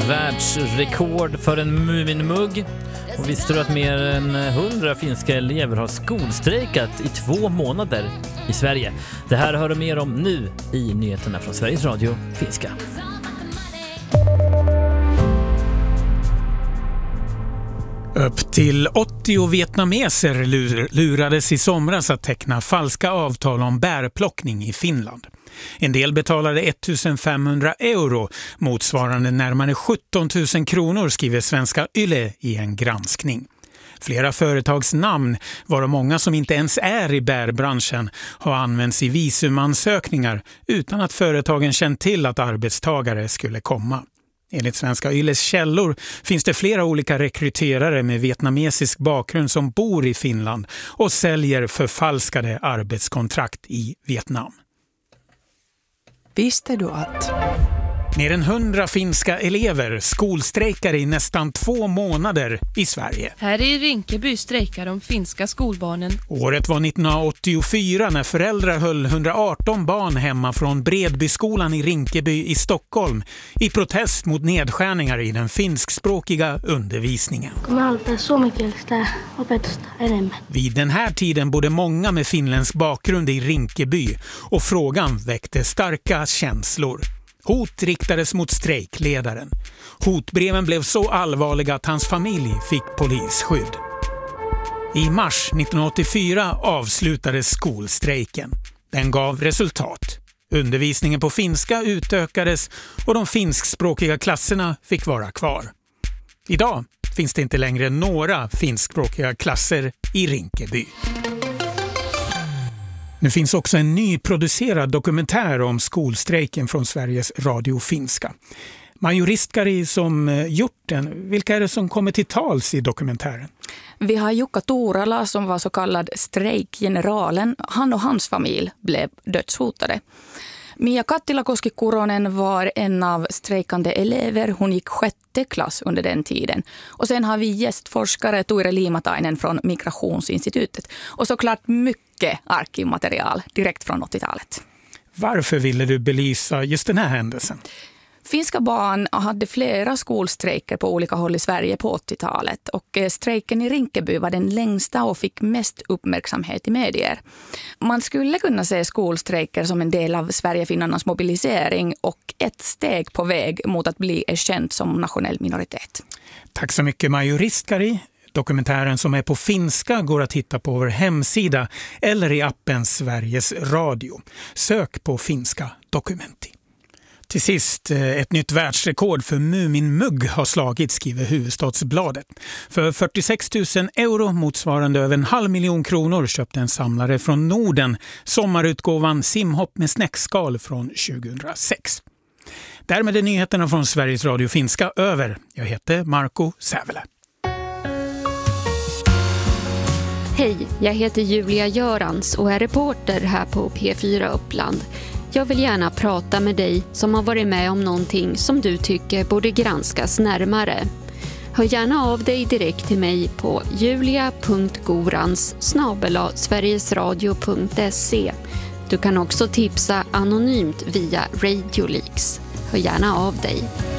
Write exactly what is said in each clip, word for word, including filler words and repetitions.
världsrekord för en Muminmugg. Och visste du att mer än hundra finska elever har skolstrejkat i två månader i Sverige? Det här hör du mer om nu i nyheterna från Sveriges Radio Finska. Upp till åttio vietnameser lurades i somras att teckna falska avtal om bärplockning i Finland. En del betalade ettusenfemhundra euro, motsvarande närmare sjutton tusen kronor, skriver Svenska Yle i en granskning. Flera företags namn, varav många som inte ens är i bärbranschen, har använts i visumansökningar utan att företagen känt till att arbetstagare skulle komma. Enligt Svenska Yles källor finns det flera olika rekryterare med vietnamesisk bakgrund som bor i Finland och säljer förfalskade arbetskontrakt i Vietnam. Visste du att... Mer än hundra finska elever skolstrejkar i nästan två månader i Sverige. Här i Rinkeby strejkar de finska skolbarnen. Året var nittonhundraåttiofyra när föräldrar höll hundraarton barn hemma från Bredbyskolan i Rinkeby i Stockholm i protest mot nedskärningar i den finskspråkiga undervisningen. Vid den här tiden bodde många med finländsk bakgrund i Rinkeby och frågan väckte starka känslor. Hot riktades mot strejkledaren. Hotbreven blev så allvarliga att hans familj fick polisskydd. I mars nittonhundraåttiofyra avslutades skolstrejken. Den gav resultat. Undervisningen på finska utökades och de finskspråkiga klasserna fick vara kvar. Idag finns det inte längre några finskspråkiga klasser i Rinkeby. Nu finns också en nyproducerad dokumentär om skolstrejken från Sveriges Radio Finska. Majoristkari som gjort den, vilka är det som kommer till tals i dokumentären? Vi har Jukka Tuurala som var så kallad strejkgeneralen. Han och hans familj blev dödshotade. Mia Kattilakoski-Kuronen var en av strejkande elever. Hon gick sjätte klass under den tiden. Och sen har vi gästforskare Ture Limatainen från Migrationsinstitutet. Och såklart mycket arkivmaterial direkt från åttiotalet. Varför ville du belysa just den här händelsen? Finska barn hade flera skolstrejker på olika håll i Sverige på åttiotalet och strejken i Rinkeby var den längsta och fick mest uppmärksamhet i medier. Man skulle kunna se skolstrejker som en del av Sverigefinnarnas mobilisering och ett steg på väg mot att bli erkänt som nationell minoritet. Tack så mycket Majoristkari. Dokumentären som är på finska går att hitta på vår hemsida eller i appen Sveriges Radio. Sök på finska dokumenti. Till sist, ett nytt världsrekord för Muminmugg har slagit, skriver Huvudstadsbladet. För fyrtiosex tusen euro, motsvarande över en halv miljon kronor, köpte en samlare från Norden sommarutgåvan Simhopp med snäckskal från tjugohundrasex. Därmed är nyheterna från Sveriges Radio Finska över. Jag heter Marco Sävele. Hej, jag heter Julia Görans och är reporter här på P fyra Uppland. Jag vill gärna prata med dig som har varit med om någonting som du tycker borde granskas närmare. Hör gärna av dig direkt till mig på julia punkt gorans snabel-a sverigesradio punkt se. Du kan också tipsa anonymt via Radio Leaks. Hör gärna av dig.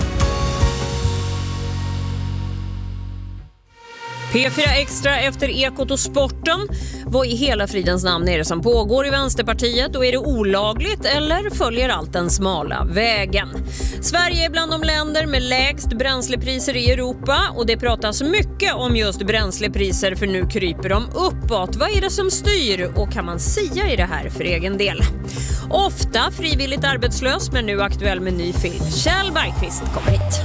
P fyra Extra efter Ekot och sporten. Vad i hela fridens namn är det som pågår i Vänsterpartiet och är det olagligt eller följer allt den smala vägen? Sverige är bland de länder med lägst bränslepriser i Europa och det pratas mycket om just bränslepriser för nu kryper de uppåt. Vad är det som styr och kan man sia i det här för egen del? Ofta frivilligt arbetslös men nu aktuell med ny film. Kjell Bergqvist kommer hit.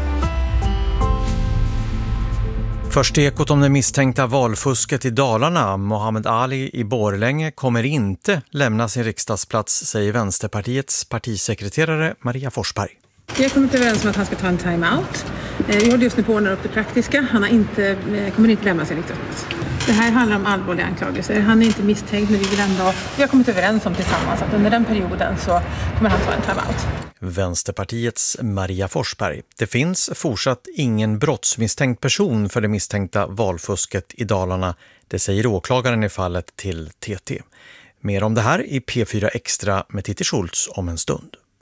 Först Ekot om det misstänkta valfusket i Dalarna. Mohammed Ali i Borlänge kommer inte lämna sin riksdagsplats, säger Vänsterpartiets partisekreterare Maria Forsberg. Vi har kommit överens om att han ska ta en time-out. Vi håller just nu på att ordna upp det praktiska. Han har inte, kommer inte lämna sin riksdagsplats. Det här handlar om allvarliga anklagelser. Han är inte misstänkt, men vi vill ändå... Vi har kommit överens om tillsammans att under den perioden så kommer han ta en time-out. Vänsterpartiets Maria Forsberg. Det finns fortsatt ingen brottsmisstänkt person för det misstänkta valfusket i Dalarna. Det säger åklagaren i fallet till T T. Mer om det här i P fyra Extra med Titti Schultz om en stund.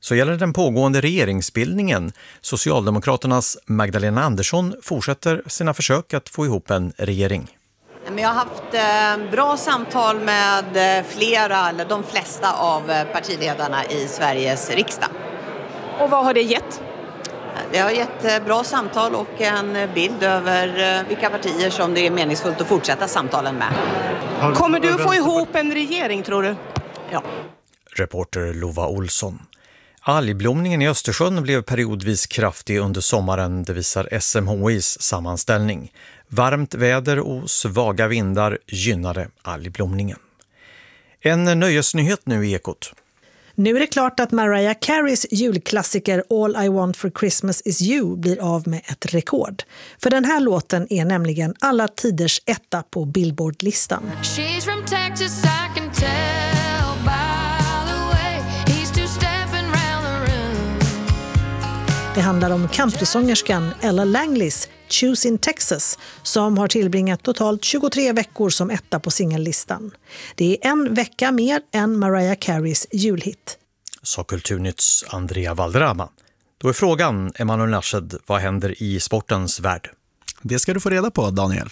så gäller den pågående regeringsbildningen. Socialdemokraternas Magdalena Andersson fortsätter sina försök att få ihop en regering. Jag har haft bra samtal med flera, eller de flesta av partiledarna i Sveriges riksdag. Och vad har det gett? Det har gett bra samtal och en bild över vilka partier som det är meningsfullt att fortsätta samtalen med. Kommer du få ihop en regering, tror du? Ja. Reporter Lova Olsson. Algblomningen i Östersjön blev periodvis kraftig under sommaren, det visar S M H I:s sammanställning. Varmt väder och svaga vindar gynnade algblomningen. En nöjesnyhet nu i Ekot. Nu är det klart att Mariah Careys julklassiker All I Want for Christmas is You blir av med ett rekord. För den här låten är nämligen alla tiders etta på Billboard-listan. She's from Texas, I can tell by the way he's two stepping round the room. Det handlar om countrysångerskan Ella Langleys Choose in Texas som har tillbringat totalt tjugotre veckor som etta på singellistan. Det är en vecka mer än Mariah Careys julhit. Sa Kulturnytts Andrea Valderrama. Då är frågan, Emanuel Nashed, vad händer i sportens värld? Det ska du få reda på, Daniel.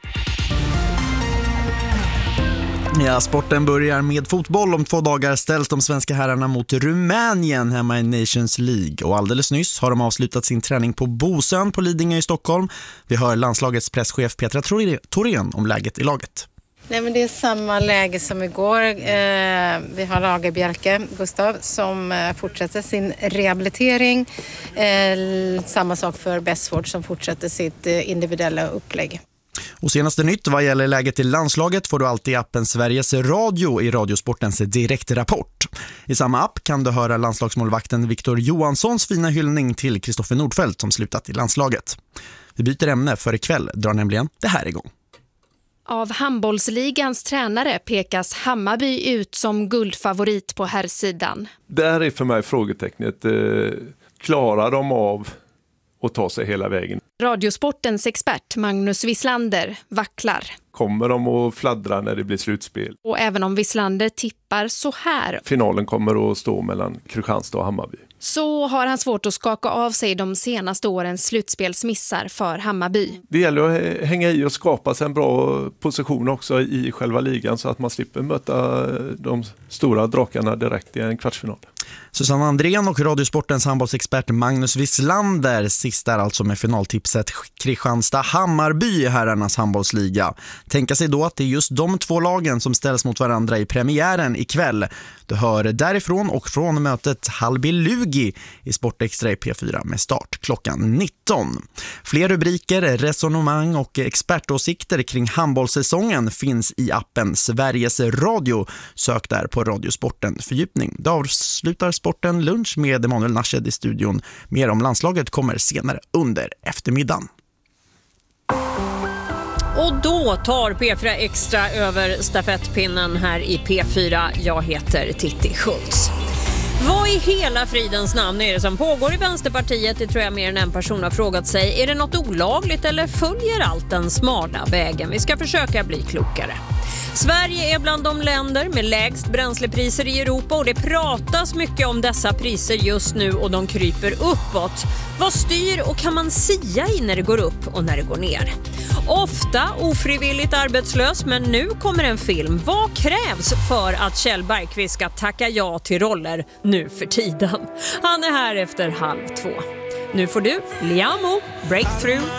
Ja, sporten börjar med fotboll. Om två dagar ställs de svenska herrarna mot Rumänien hemma i Nations League. Och alldeles nyss har de avslutat sin träning på Bosön på Lidingö i Stockholm. Vi hör landslagets presschef Petra Thorén om läget i laget. Nej, men det är samma läge som igår. Eh, vi har Lagerbjälke, Gustav, som eh, fortsätter sin rehabilitering. Eh, samma sak för Bessford som fortsätter sitt eh, individuella upplägg. Och senaste nytt vad gäller läget i landslaget får du alltid i appen Sveriges Radio i Radiosportens direktrapport. I samma app kan du höra landslagsmålvakten Victor Johanssons fina hyllning till Kristoffer Nordfeldt som slutat i landslaget. Vi byter ämne, för ikväll drar nämligen det här igång. Av handbollsligans tränare pekas Hammarby ut som guldfavorit på herrsidan. Där är för mig frågetecknet. Eh, klarar de av att ta sig hela vägen? Radiosportens expert Magnus Wislander vacklar. Kommer de att fladdra när det blir slutspel? Och även om Wislander tippar så här. Finalen kommer att stå mellan Kristianstad och Hammarby. Så har han svårt att skaka av sig de senaste årens slutspelsmissar för Hammarby. Det gäller att hänga i och skapa sig en bra position också i själva ligan så att man slipper möta de stora drakarna direkt i en kvartsfinal. Susanne Andrén och Radiosportens handbollsexpert Magnus Wislander sist är alltså med finaltipset Kristianstad-Hammarby i herrarnas handbollsliga. Tänka sig då att det är just de två lagen som ställs mot varandra i premiären ikväll. Du hör därifrån och från mötet Hallby-Lugi i Sportextra i P fyra med start klockan nitton. Fler rubriker, resonemang och expertåsikter kring handbollssäsongen finns i appen Sveriges Radio. Sök där på Radiosporten fördjupning. Det avslutar Sporten lunch med Emanuel Nashed i studion. Mer om landslaget kommer senare under eftermiddagen. Och då tar P fyra Extra över stafettpinnen här i P fyra. Jag heter Titti Schultz. Vad i hela fridens namn är det som pågår i Vänsterpartiet? Det tror jag mer än en person har frågat sig. Är det något olagligt eller följer allt den smala vägen? Vi ska försöka bli klokare. Sverige är bland de länder med lägst bränslepriser i Europa och det pratas mycket om dessa priser just nu och de kryper uppåt. Vad styr och kan man sia i när det går upp och när det går ner? Ofta ofrivilligt arbetslös, men nu kommer en film. Vad krävs för att Kjell Bergqvist ska tacka ja till roller nu för tiden? Han är här efter halv två. Nu får du Liamo, Breakthrough